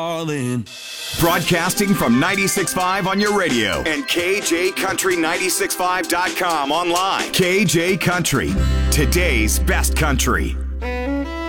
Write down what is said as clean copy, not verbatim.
All in. Broadcasting from 96.5 on your radio and KJCountry965.com online. KJ Country, today's best country.